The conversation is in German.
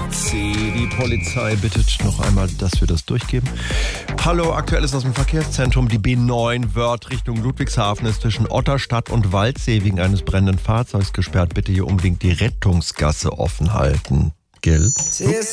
Die Polizei bittet noch einmal, dass wir das durchgeben. Hallo, aktuell ist aus dem Verkehrszentrum. Die B9 Wörth Richtung Ludwigshafen ist zwischen Otterstadt und Waldsee wegen eines brennenden Fahrzeugs gesperrt. Bitte hier unbedingt die Rettungsgasse offen halten. Gell?